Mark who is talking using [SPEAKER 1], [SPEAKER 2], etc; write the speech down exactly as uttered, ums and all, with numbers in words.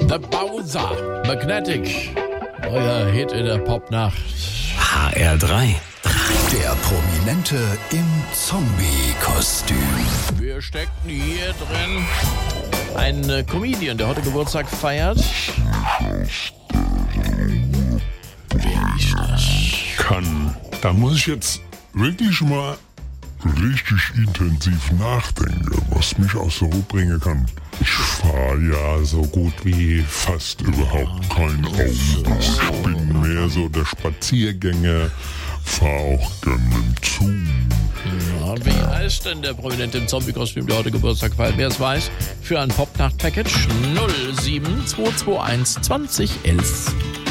[SPEAKER 1] The Bowser, Magnetic. Euer Hit in der Popnacht.
[SPEAKER 2] H R drei.
[SPEAKER 3] Der Prominente im Zombie-Kostüm.
[SPEAKER 1] Wir steckten hier drin. Ein äh, Comedian, der heute Geburtstag feiert. Wer ist das?
[SPEAKER 4] Kann. Da muss ich jetzt wirklich mal richtig intensiv nachdenken, was mich aus der Ruhe bringen kann. Ich fahre ja so gut wie fast überhaupt kein Auto. Ich bin mehr so der Spaziergänger, fahre auch gerne mit dem Zug.
[SPEAKER 1] Ja, wie heißt denn der Prominente im Zombie-Kostüm, der heute Geburtstag feiert? Wer es weiß, für ein Popnacht-Package null sieben zwei zwei eins zwanzig elf.